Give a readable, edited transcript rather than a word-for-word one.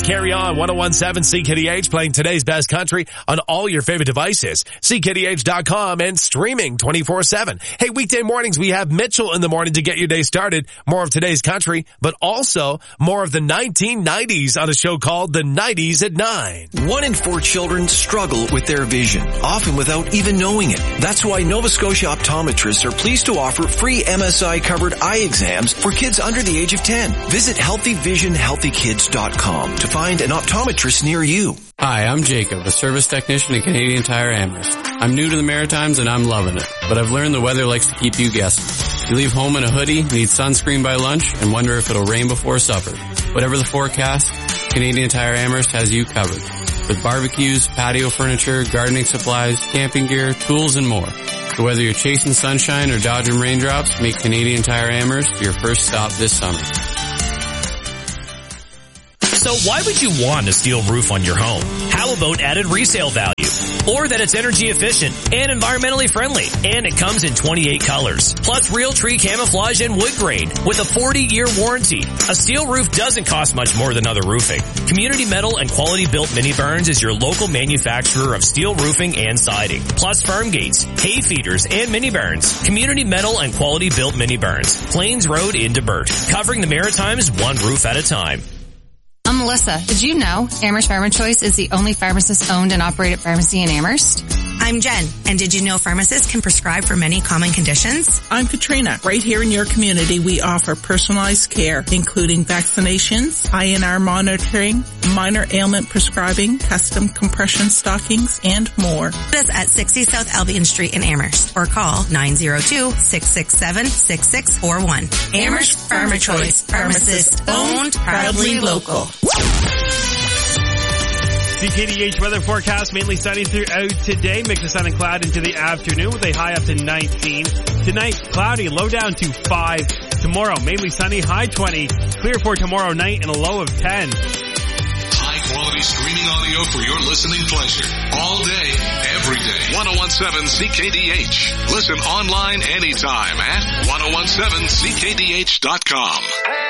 Carry On, 101.7 CKDH, playing today's best country on all your favorite devices. CKDH.com and streaming 24/7. Hey, weekday mornings, we have Mitchell in the morning to get your day started. More of today's country, but also more of the 1990s on a show called The 90s at 9. 1 in 4 children struggle with their vision, often without even knowing it. That's why Nova Scotia optometrists are pleased to offer free MSI-covered eye exams for kids under the age of 10. Visit healthyvisionhealthykids.com to find an optometrist near you. Hi, I'm Jacob, a service technician at Canadian Tire Amherst. I'm new to the Maritimes and I'm loving it, but I've learned the weather likes to keep you guessing. You leave home in a hoodie, need sunscreen by lunch, and wonder if it'll rain before supper. Whatever the forecast, Canadian Tire Amherst has you covered. With barbecues, patio furniture, gardening supplies, camping gear, tools, and more. So whether you're chasing sunshine or dodging raindrops, make Canadian Tire Amherst your first stop this summer. So why would you want a steel roof on your home? How about added resale value? Or that it's energy efficient and environmentally friendly, and it comes in 28 colors. Plus real tree camouflage and wood grain with a 40-year warranty. A steel roof doesn't cost much more than other roofing. Community Metal and Quality Built Mini Barns is your local manufacturer of steel roofing and siding. Plus farm gates, hay feeders, and mini barns. Community Metal and Quality Built Mini Barns. Plains Road in Debert. Covering the Maritimes one roof at a time. I'm Melissa. Did you know Amherst Pharma Choice is the only pharmacist-owned and operated pharmacy in Amherst? I'm Jen, and did you know pharmacists can prescribe for many common conditions? I'm Katrina. Right here in your community, we offer personalized care, including vaccinations, INR monitoring, minor ailment prescribing, custom compression stockings, and more. Visit us at 60 South Albion Street in Amherst, or call 902-667-6641. Amherst Pharma Choice, pharmacist-owned, proudly local. CKDH weather forecast, mainly sunny throughout today. Mix of sun and cloud into the afternoon with a high up to 19. Tonight, cloudy, low down to 5. Tomorrow, mainly sunny, high 20. Clear for tomorrow night and a low of 10. High-quality streaming audio for your listening pleasure. All day, every day. 101.7 CKDH. Listen online anytime at 101.7CKDH.com.